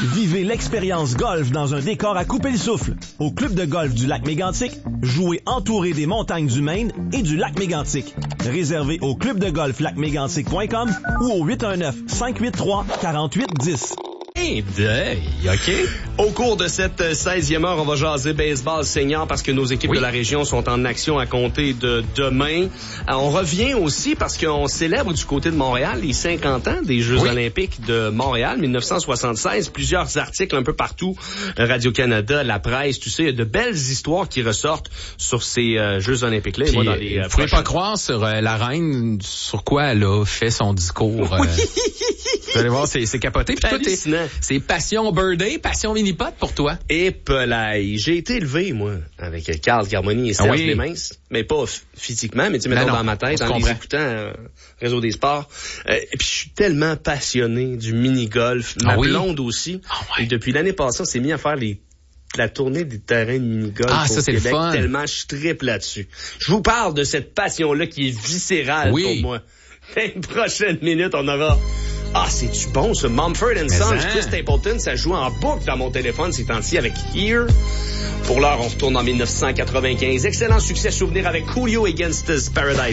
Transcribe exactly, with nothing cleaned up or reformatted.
Vivez l'expérience golf dans un décor à couper le souffle. Au club de golf du lac Mégantic, jouez entouré des montagnes du Maine et du lac Mégantic. Réservé au club de golf lac mégantic point com ou au huit un neuf, cinq huit trois, quatre huit un zéro. Hey, deuil, OK? Au cours de cette seizième heure, on va jaser baseball senior parce que nos équipes oui. de la région sont en action à compter de demain. Alors, on revient aussi parce qu'on célèbre du côté de Montréal les cinquante ans des Jeux oui. olympiques de Montréal, dix-neuf cent soixante-seize. Plusieurs articles un peu partout, Radio-Canada, la presse, tout ça. Il y a de belles histoires qui ressortent sur ces euh, Jeux olympiques-là. Puis, moi, dans les, euh, vous pouvez pas croire sur euh, la reine, sur quoi elle a fait son discours. Euh, oui. Vous allez voir, c'est, c'est capoté. Puis toi, t'es, c'est passion birthday, passion mini-pot pour toi. Et pelaille. J'ai été élevé, moi, avec Carl Carmoni et Serge ah oui. Clémence. Mais pas f- physiquement, mais tu sais, mettons dans ma tête, en comprends. Les écoutant, euh, Réseau des sports. Euh, et puis, je suis tellement passionné du mini-golf. Ma ah oui. blonde aussi. Ah ouais. Et depuis l'année passée, on s'est mis à faire les la tournée des terrains de mini-golf ah, au ça, Québec, c'est le fun. Tellement je trippe là-dessus. Je vous parle de cette passion-là qui est viscérale oui. pour moi. Dans les prochaines minutes, on aura... Ah, c'est-tu bon, ce Mumford and Sons, hein? Chris Stapleton, ça joue en boucle dans mon téléphone ces temps-ci avec Here. Pour l'heure, on retourne en dix-neuf cent quatre-vingt-quinze. Excellent succès, souvenir avec Coolio Against Paradise.